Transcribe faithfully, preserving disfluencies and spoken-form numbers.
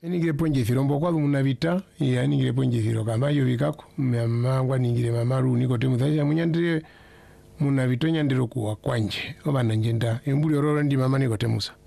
Ningire ponje filombo kwa munavita ya ningire ponje filo kama yo vikako mama ningire mama ru niko temu thaya munyandire munavitonya ndiro kuwa kwanje obana njenda embuli ororo ndi mama niko temusa